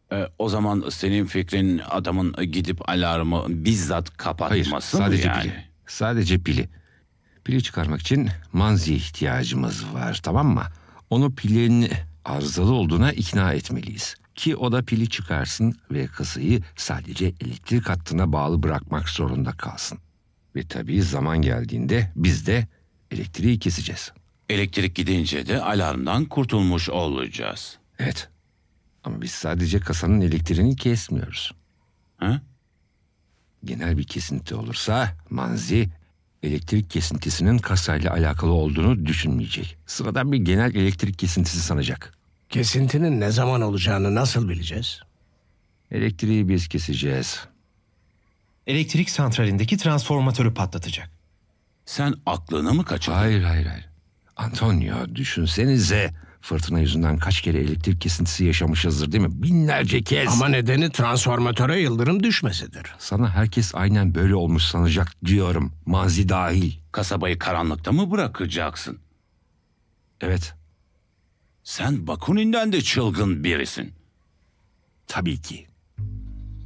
O zaman senin fikrin adamın gidip alarmı bizzat Hayır, kapatması mı sadece yani? pili. Sadece pili. Pili çıkarmak için manziye ihtiyacımız var, tamam mı? Onu pilin arızalı olduğuna ikna etmeliyiz. Ki o da pili çıkarsın ve kasayı sadece elektrik hattına bağlı bırakmak zorunda kalsın. Ve tabii zaman geldiğinde biz de elektriği keseceğiz. Elektrik gidince de alarmdan kurtulmuş olacağız. Evet. Ama biz sadece kasanın elektriğini kesmiyoruz. Ha? Genel bir kesinti olursa Manzi elektrik kesintisinin kasayla alakalı olduğunu düşünmeyecek. Sıradan bir genel elektrik kesintisi sanacak. Kesintinin ne zaman olacağını nasıl bileceğiz? Elektriği biz keseceğiz. Elektrik santralindeki transformatörü patlatacak. Sen aklını mı kaçırdın? Hayır. Antonio, düşünsenize. Fırtına yüzünden kaç kere elektrik kesintisi yaşamışızdır, değil mi? Binlerce kez. Ama nedeni transformatöre yıldırım düşmesidir. Sana herkes aynen böyle olmuş sanacak diyorum. Manzi dahil. Kasabayı karanlıkta mı bırakacaksın? Evet, Sen Bakunin'den de çılgın birisin. tabii ki.